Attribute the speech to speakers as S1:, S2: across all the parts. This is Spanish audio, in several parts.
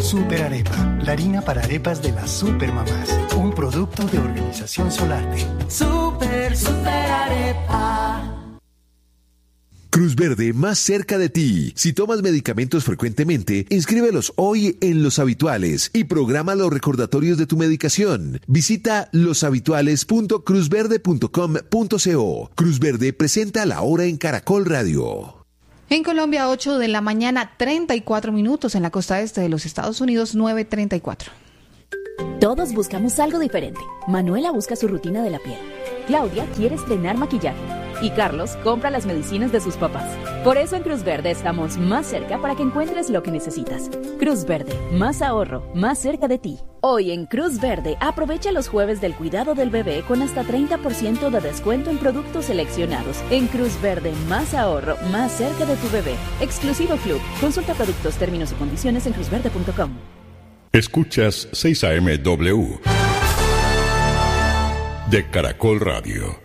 S1: Super Arepa, la harina para arepas de las supermamás. Un producto de Organización Solarte.
S2: Super Arepa.
S3: Cruz Verde, más cerca de ti. Si tomas medicamentos frecuentemente, inscríbelos hoy en Los Habituales y programa los recordatorios de tu medicación. Visita loshabituales.cruzverde.com.co. Cruz Verde presenta La Hora en Caracol Radio.
S4: En Colombia, 8 de la mañana, 34 minutos. En la costa este de los Estados Unidos, 9:34.
S5: Todos buscamos algo diferente. Manuela busca su rutina de la piel. Claudia quiere estrenar maquillaje. Y Carlos compra las medicinas de sus papás. Por eso en Cruz Verde estamos más cerca para que encuentres lo que necesitas. Cruz Verde, más ahorro, más cerca de ti. Hoy en Cruz Verde, aprovecha los jueves del cuidado del bebé con hasta 30% de descuento en productos seleccionados. En Cruz Verde, más ahorro, más cerca de tu bebé. Exclusivo Club. Consulta productos, términos y condiciones en cruzverde.com.
S6: Escuchas 6am de Caracol Radio.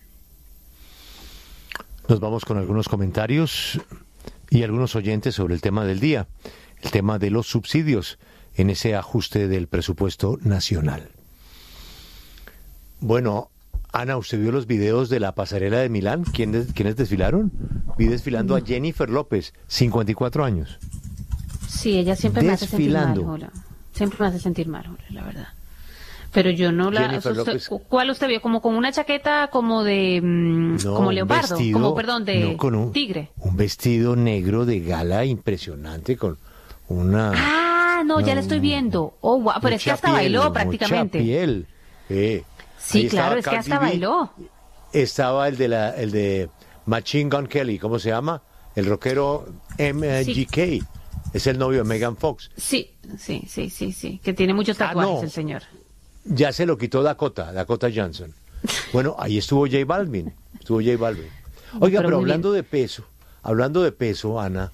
S7: Nos vamos con algunos comentarios y algunos oyentes sobre el tema del día, el tema de los subsidios en ese ajuste del presupuesto nacional. Bueno, Ana, ¿usted vio los videos de la pasarela de Milán? ¿Quiénes desfilaron? Vi desfilando a Jennifer López, 54 años.
S8: Sí, ella siempre me hace sentir mal, Hola. Siempre me hace sentir mal, Hola, la verdad. Pero yo no la... ¿Cuál usted vio? ¿Como con una chaqueta como de... como leopardo? Vestido, como, perdón, de tigre.
S7: Un vestido negro de gala impresionante con una...
S8: Ah, no, ya la estoy viendo. Oh, wow, pero es que hasta bailó prácticamente.
S7: Mucha piel.
S8: Sí, claro, es que hasta bailó.
S7: Estaba el de Machine Gun Kelly, ¿cómo se llama? El rockero MGK. Sí. Es el novio de Megan Fox.
S8: Sí, que tiene muchos tatuajes el señor.
S7: Ya se lo quitó Dakota Johnson. Bueno, ahí estuvo J Balvin. Oiga, pero hablando de peso, Ana,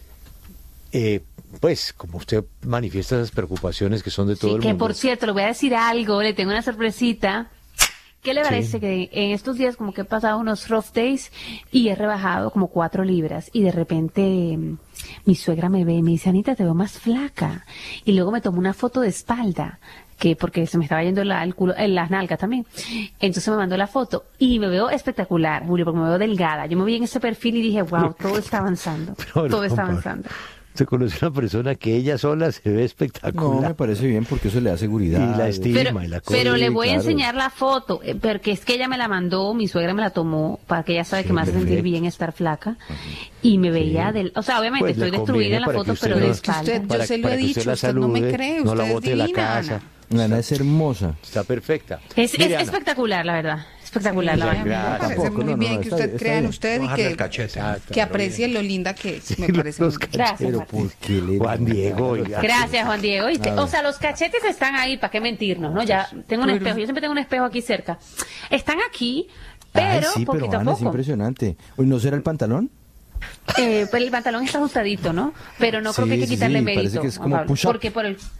S7: pues como usted manifiesta esas preocupaciones que son de todo el mundo.
S8: Que por cierto, le voy a decir algo, le tengo una sorpresita. ¿Qué le parece que en estos días como que he pasado unos rough days y he rebajado como 4 libras y de repente mi suegra me ve y me dice, Anita, te veo más flaca? Y luego me tomó una foto de espalda, porque se me estaba yendo el culo, las nalgas también. Entonces me mandó la foto y me veo espectacular, Julio, porque me veo delgada. Yo me vi en ese perfil y dije, wow, todo está avanzando. Todo está avanzando.
S7: Se conoce una persona que ella sola se ve espectacular.
S9: No, me parece bien porque eso le da seguridad.
S7: Y la estima y la cosa.
S8: Pero le voy a enseñar la foto, porque es que ella me la mandó, mi suegra me la tomó, para que ella sabe que me hace sentir bien estar flaca. Y me veía o sea, obviamente pues estoy destruida en la foto, pero de espalda.
S4: Yo se lo he dicho, usted no me cree,
S7: no
S4: usted
S7: la bote de la casa.
S9: Ana es hermosa.
S7: Está perfecta.
S8: Es espectacular, la verdad. Espectacular, la verdad.
S4: Me parece muy bien que usted crea en usted y que aprecie lo linda que es. Me parece muy bien.
S8: Gracias,
S7: Juan Diego.
S8: Gracias, Juan Diego. O sea, los cachetes están ahí, ¿para qué mentirnos? ¿No? Ya tengo un espejo, yo siempre tengo un espejo aquí cerca. Están aquí, pero poquito a poco.
S9: Es impresionante. ¿No será el pantalón?
S8: Pues el pantalón está ajustadito, ¿no? Pero no creo que hay que quitarle mérito.
S9: Parece que es como
S8: porque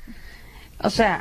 S8: o sea,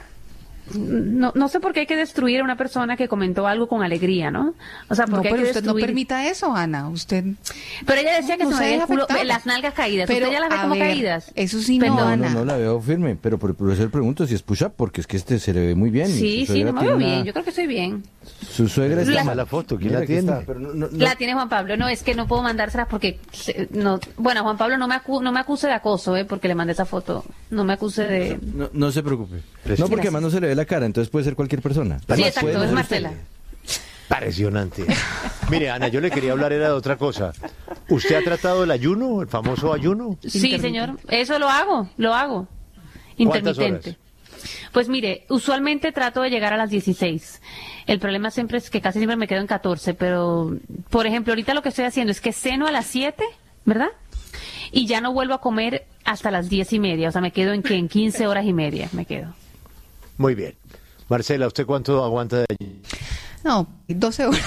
S8: no sé por qué hay que destruir a una persona que comentó algo con alegría, ¿no? O sea, porque
S4: pero
S8: hay que
S4: usted
S8: destruir...
S4: no permita eso, Ana. Usted.
S8: Pero ella decía que se me veía el culo, las nalgas caídas. Pero, ¿usted ya las ve como caídas?
S4: Eso sí, no, Ana.
S9: No la veo firme, pero por eso le pregunto si es push-up, porque es que se le ve muy bien.
S8: Sí, no me veo bien. Yo creo que estoy bien.
S9: Su suegra está
S7: mala foto. ¿Quién la tiene?
S8: La tiene Juan Pablo. No, es que no puedo mandárselas porque... Bueno, Juan Pablo no me acuse de acoso, porque le mandé esa foto. No me acuse de...
S9: No se preocupe. No, porque además no se le ve la cara, entonces puede ser cualquier persona.
S8: Sí, exacto, es Marcela.
S7: Impresionante. Mire, Ana, yo le quería hablar era de otra cosa. ¿Usted ha tratado el ayuno, el famoso ayuno?
S8: Sí, señor. Eso lo hago. Intermitente. Pues mire, usualmente trato de llegar a las 16. El problema siempre es que casi siempre me quedo en 14, pero, por ejemplo, ahorita lo que estoy haciendo es que ceno a las 7, ¿verdad? Y ya no vuelvo a comer hasta las 10:30, o sea, me quedo en 15 horas y media, me quedo.
S7: Muy bien. Marcela, ¿usted cuánto aguanta de allí?
S4: No, 12 horas,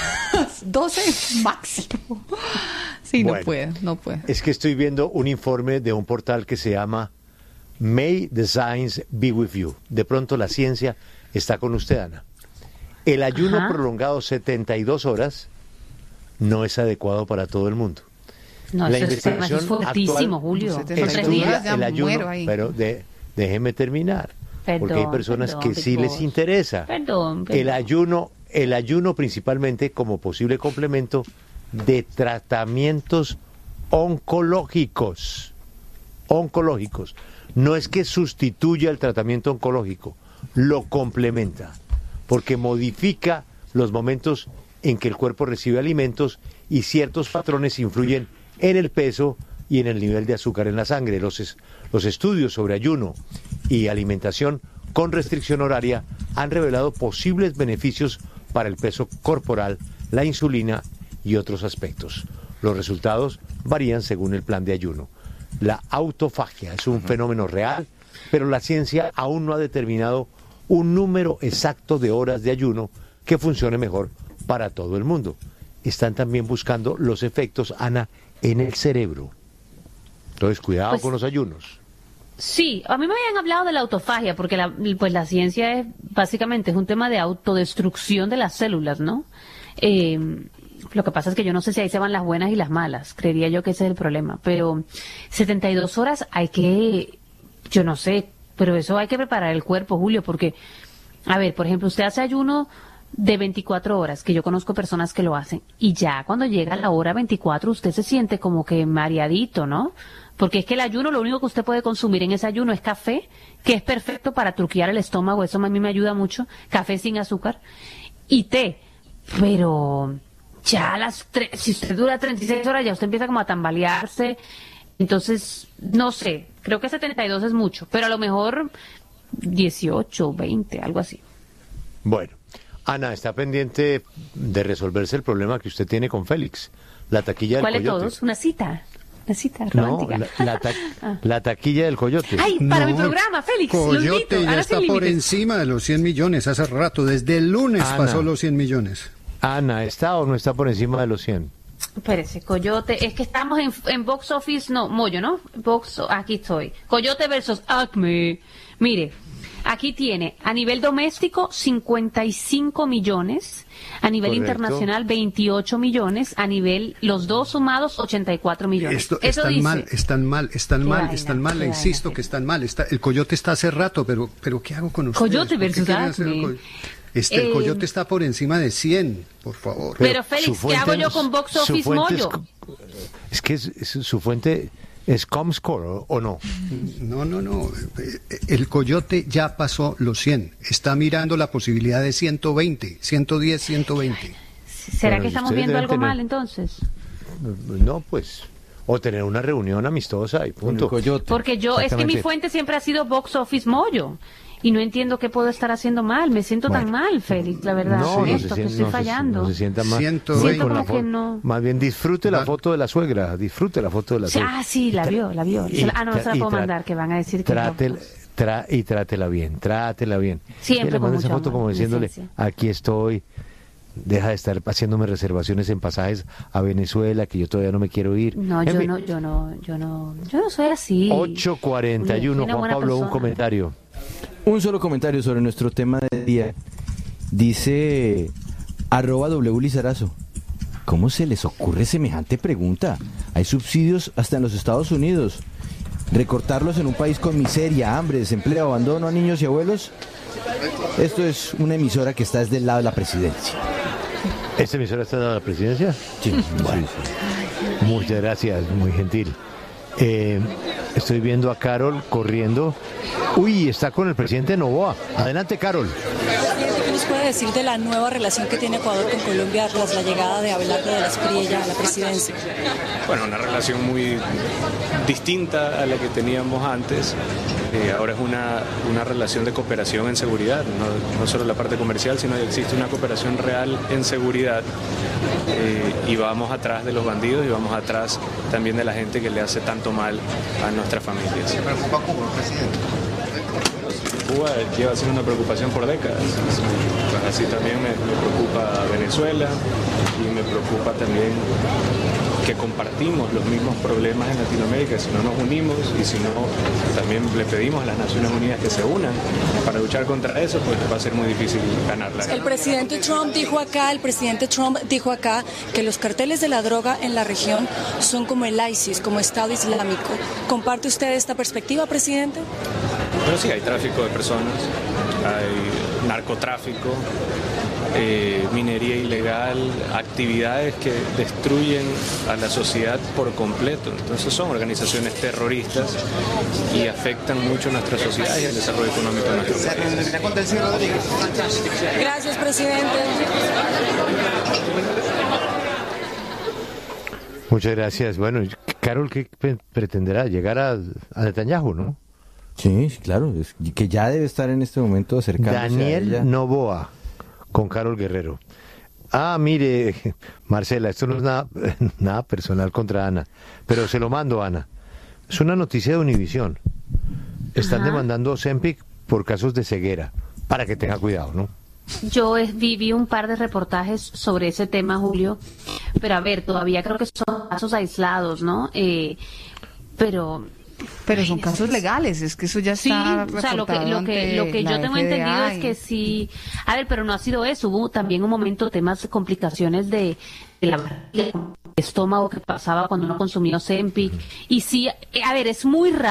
S4: 12 máximo. Sí, bueno, no puedo.
S7: Es que estoy viendo un informe de un portal que se llama May the Science Be With You. De pronto la ciencia está con usted, Ana. El ayuno prolongado 72 horas no es adecuado para todo el mundo.
S8: No, la investigación es fortísimo, Julio.
S7: estudia el ayuno, pero déjeme terminar. Porque hay personas que sí les interesa.
S8: Perdón.
S7: El ayuno principalmente como posible complemento de tratamientos oncológicos. No es que sustituya el tratamiento oncológico, lo complementa, porque modifica los momentos en que el cuerpo recibe alimentos y ciertos patrones influyen en el peso y en el nivel de azúcar en la sangre. Los estudios sobre ayuno y alimentación con restricción horaria han revelado posibles beneficios para el peso corporal, la insulina y otros aspectos. Los resultados varían según el plan de ayuno. La autofagia es un fenómeno real, pero la ciencia aún no ha determinado un número exacto de horas de ayuno que funcione mejor para todo el mundo. Están también buscando los efectos, Ana, en el cerebro. Entonces, cuidado con los ayunos.
S8: Sí, a mí me habían hablado de la autofagia, porque la ciencia básicamente es un tema de autodestrucción de las células, ¿no? Lo que pasa es que yo no sé si ahí se van las buenas y las malas, creería yo que ese es el problema, pero 72 horas yo no sé, pero eso hay que preparar el cuerpo, Julio, porque, a ver, por ejemplo, usted hace ayuno de 24 horas, que yo conozco personas que lo hacen, y ya cuando llega la hora 24 usted se siente como que mareadito, ¿no? Porque es que el ayuno, lo único que usted puede consumir en ese ayuno es café, que es perfecto para truquear el estómago, eso a mí me ayuda mucho, café sin azúcar, y té, pero ya si usted dura 36 horas ya usted empieza como a tambalearse, entonces, no sé, creo que 72 es mucho, pero a lo mejor 18, 20, algo así.
S7: Bueno, Ana, está pendiente de resolverse el problema que usted tiene con Félix, la taquilla del Coyote.
S8: ¿Cuál de todos? Una cita romántica.
S7: No, la taquilla del Coyote.
S8: Ay, para mi programa, Félix.
S10: Coyote ya está por encima de los 100 millones hace rato. Desde el lunes pasó los 100 millones.
S7: Ana, ¿está o no está por encima de los 100?
S8: Espérese, Coyote, es que estamos en Box Office, no, Moyo, ¿no? Aquí estoy. Coyote versus Acme. Mire, aquí tiene a nivel doméstico 55 millones, a nivel internacional 28 millones, a nivel, los dos sumados 84 millones.
S10: Están mal, le insisto que están mal. El Coyote está hace rato, pero ¿qué hago con ustedes?
S8: Coyote versus Acme.
S10: El Coyote está por encima de 100, por favor.
S8: Pero Félix, ¿qué hago yo con Box Office Moyo?
S7: Es que su fuente es Comscore, ¿o no?
S10: No. El Coyote ya pasó los 100. Está mirando la posibilidad de 120, 110, 120.
S8: ¿Será que estamos viendo algo mal entonces?
S7: No, pues... O tener una reunión amistosa y punto.
S8: Porque es que mi fuente siempre ha sido Box Office Moyo. Y no entiendo qué puedo estar haciendo mal. Me siento tan mal, Félix, la verdad. Que estoy fallando.
S7: No se sienta mal.
S8: Siento como que no.
S7: Más bien disfrute la foto de la suegra. Disfrute la foto de la suegra.
S8: Ah, sí, la vio. No se la puedo mandar, que van a decir que
S7: trátela bien.
S8: Siempre
S7: le
S8: con
S7: manda esa foto como diciéndole,
S8: licencia.
S7: aquí estoy. Deja de estar haciéndome reservaciones en pasajes a Venezuela, que yo todavía no me quiero ir.
S8: No, yo no soy así.
S7: 8:41, Juan Pablo, un comentario.
S9: Un solo comentario sobre nuestro tema del día. Dice @W Lizarazo. ¿Cómo se les ocurre semejante pregunta? Hay subsidios hasta en los Estados Unidos. ¿Recortarlos en un país con miseria, hambre, desempleo, abandono a niños y abuelos? Esto es una emisora que está desde el lado de la presidencia.
S7: ¿Esta emisora está del lado de la presidencia?
S9: Sí.
S7: Bueno, muchas gracias, muy gentil. Estoy viendo a Carol corriendo. Uy, está con el presidente Noboa. Adelante, Carol.
S11: Presidente, ¿qué nos puede decir de la nueva relación que tiene Ecuador con Colombia tras la llegada de Abelardo de la Espriella a la presidencia?
S12: Bueno, una relación muy distinta a la que teníamos antes. Ahora es una relación de cooperación en seguridad, no solo la parte comercial, sino que existe una cooperación real en seguridad y vamos atrás de los bandidos y vamos atrás también de la gente que le hace tanto mal a nuestras familias.
S10: ¿Se preocupa Cuba, presidente?
S12: Cuba lleva siendo una preocupación por décadas. Pues así también me preocupa Venezuela y me preocupa también que compartimos los mismos problemas en Latinoamérica. Si no nos unimos y si no también le pedimos a las Naciones Unidas que se unan para luchar contra eso, pues va a ser muy difícil ganarla.
S11: El presidente Trump dijo acá que los carteles de la droga en la región son como el ISIS, como Estado Islámico. ¿Comparte usted esta perspectiva, presidente?
S12: Pero sí, hay tráfico de personas, hay narcotráfico, minería ilegal, actividades que destruyen a la sociedad por completo. Entonces son organizaciones terroristas y afectan mucho nuestra sociedad y el desarrollo económico de nuestro país.
S11: Gracias, presidente.
S7: Muchas gracias. Bueno, Carol, ¿qué pretenderá? Llegar a Netanyahu, ¿no?
S9: Sí, claro, es que ya debe estar en este momento acercándose
S7: Daniel
S9: a ella.
S7: Novoa, con Carol Guerrero. Ah, mire, Marcela, esto no es nada personal contra Ana, pero se lo mando, Ana. Es una noticia de Univisión. Están demandando a Ozempic por casos de ceguera, para que tenga cuidado, ¿no?
S8: Yo vi un par de reportajes sobre ese tema, Julio, pero a ver, todavía creo que son casos aislados, ¿no? Pero
S4: son casos legales, es que eso ya está
S8: sí, o sea, lo que yo tengo entendido es que sí. A ver, pero no ha sido eso. Hubo también un momento temas de complicaciones de la barriga, el estómago que pasaba cuando uno consumía Ozempic. Y sí, a ver, es muy raro.